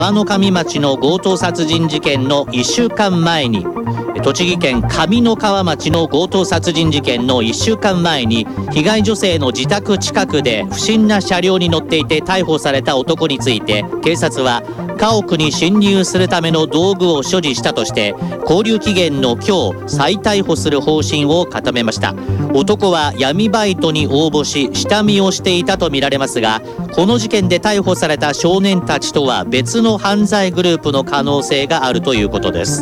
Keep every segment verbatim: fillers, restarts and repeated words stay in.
川野上町の強盗殺人事件のいっしゅうかんまえに、栃木県上三川町の強盗殺人事件のいっしゅうかんまえに被害女性の自宅近くで不審な車両に乗っていて逮捕された男について、警察は家屋に侵入するための道具を所持したとして勾留期限の今日再逮捕する方針を固めました。男は闇バイトに応募し下見をしていたとみられますが、この事件で逮捕された少年たちとは別の犯罪グループの可能性があるということです。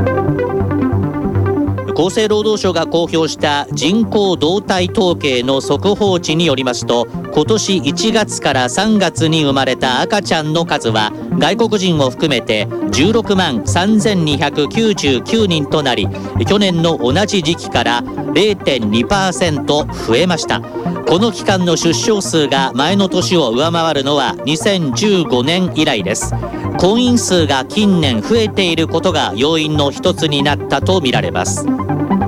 厚生労働省が公表した人口動態統計の速報値によりますと、今年いちがつからさんがつに生まれた赤ちゃんの数は外国人を含めてじゅうろくまんさんぜんにひゃくきゅうじゅうきゅうにんとなり、去年の同じ時期から れいてんにパーセント 増えました。この期間の出生数が前の年を上回るのはにせんじゅうごねん以来です。婚姻数が近年増えていることが要因の一つになったとみられます。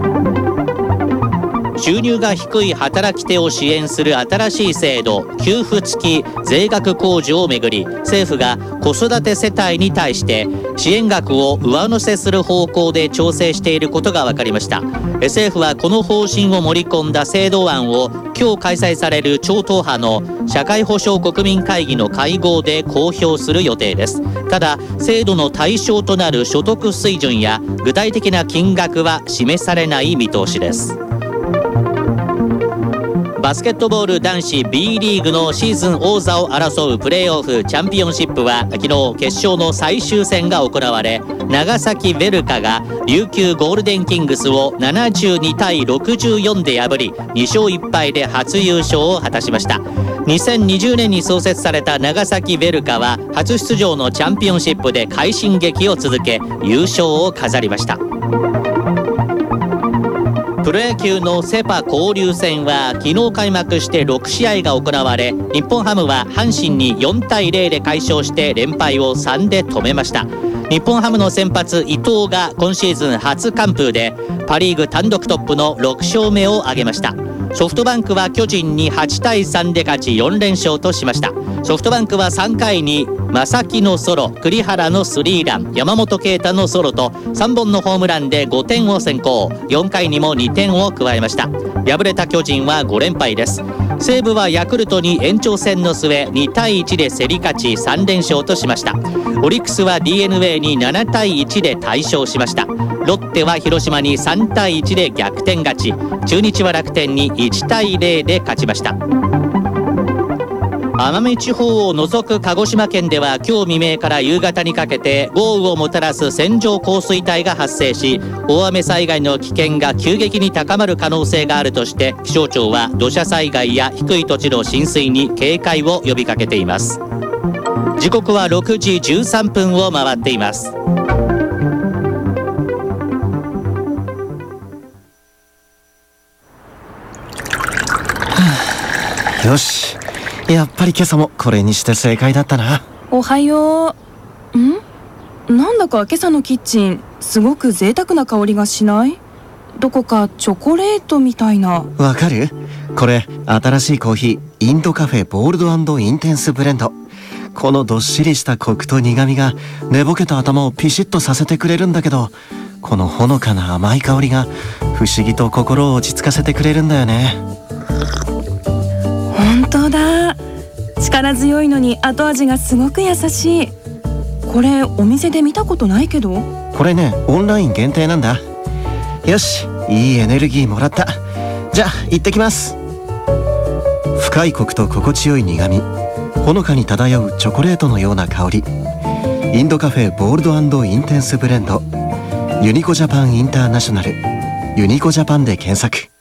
収入が低い働き手を支援する新しい制度、給付付き税額控除をめぐり、政府が子育て世帯に対して支援額を上乗せする方向で調整していることが分かりました。政府はこの方針を盛り込んだ制度案を今日開催される超党派の社会保障国民会議の会合で公表する予定です。ただ、制度の対象となる所得水準や具体的な金額は示されない見通しです。バスケットボール男子 B リーグのシーズン王座を争うプレーオフチャンピオンシップは昨日決勝の最終戦が行われ、長崎ヴェルカが琉球ゴールデンキングスをななじゅうにたいろくじゅうよんで破りにしょういっぱいで初優勝を果たしました。にせんにじゅうねんに創設された長崎ヴェルカは初出場のチャンピオンシップで快進撃を続け優勝を飾りました。プロ野球のセパ交流戦は昨日開幕してろくしあいが行われ、日本ハムは阪神によんたいゼロで快勝して連敗をさんで止めました。日本ハムの先発伊藤が今シーズン初完封でパ・リーグ単独トップのろくしょうめを挙げました。ソフトバンクは巨人にはちたいさんで勝ちよんれんしょうとしました。ソフトバンクはさんかいに正木のソロ、栗原のスリーラン、山本啓太のソロとさんぼんのホームランでごてんを先行。よんかいにもにてんを加えました。敗れた巨人はごれんぱいです。西武はヤクルトに延長戦の末にたいいちで競り勝ちさんれんしょうとしました。オリックスは ディーエヌエー にななたいいちで大勝しました。ロッテは広島にさんたいいちで逆転勝ち、中日は楽天にいちたいゼロで勝ちました。奄美地方を除く鹿児島県では今日未明から夕方にかけて豪雨をもたらす線状降水帯が発生し、大雨災害の危険が急激に高まる可能性があるとして気象庁は土砂災害や低い土地の浸水に警戒を呼びかけています。時刻はろくじじゅうさんぷんを回っています。 よし、やっぱり今朝もこれにして正解だったな。 おはよう。ん？なんだか今朝のキッチンすごく贅沢な香りがしない？どこかチョコレートみたいな。 わかる？これ新しいコーヒーインドカフェボールド&インテンスブレンド。このどっしりしたコクと苦みが寝ぼけた頭をピシッとさせてくれるんだけど、このほのかな甘い香りが不思議と心を落ち着かせてくれるんだよね。 本当だ。力強いのに後味がすごく優しい。これお店で見たことないけど。 これね、オンライン限定なんだ。よし、いいエネルギーもらった。じゃあ行ってきます。深いコクと心地よい苦み、ほのかに漂うチョコレートのような香り。インドカフェボールド&インテンスブレンド、ユニコジャパンインターナショナル、ユニコジャパンで検索。